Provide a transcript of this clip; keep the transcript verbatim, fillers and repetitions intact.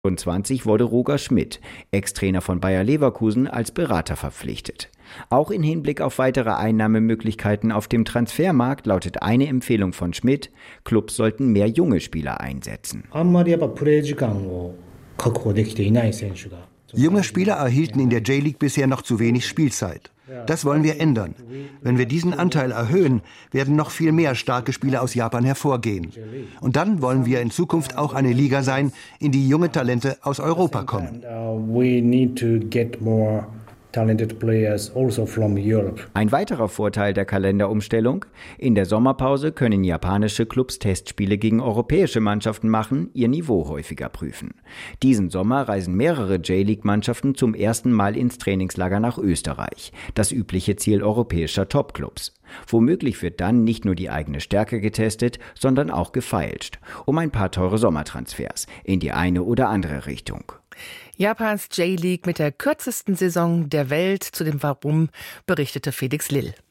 zwanzig wurde Roger Schmidt, Ex-Trainer von Bayer Leverkusen, als Berater verpflichtet. Auch in Hinblick auf weitere Einnahmemöglichkeiten auf dem Transfermarkt lautet eine Empfehlung von Schmidt: Clubs sollten mehr junge Spieler einsetzen. Junge Spieler erhielten in der J-League bisher noch zu wenig Spielzeit. Das wollen wir ändern. Wenn wir diesen Anteil erhöhen, werden noch viel mehr starke Spieler aus Japan hervorgehen. Und dann wollen wir in Zukunft auch eine Liga sein, in die junge Talente aus Europa kommen. Ein weiterer Vorteil der Kalenderumstellung: In der Sommerpause können japanische Clubs Testspiele gegen europäische Mannschaften machen, ihr Niveau häufiger prüfen. Diesen Sommer reisen mehrere J-League-Mannschaften zum ersten Mal ins Trainingslager nach Österreich, das übliche Ziel europäischer Topclubs. Womöglich wird dann nicht nur die eigene Stärke getestet, sondern auch gefeilscht, um ein paar teure Sommertransfers in die eine oder andere Richtung. Japans J-League mit der kürzesten Saison der Welt. Zu dem Warum berichtete Felix Lill.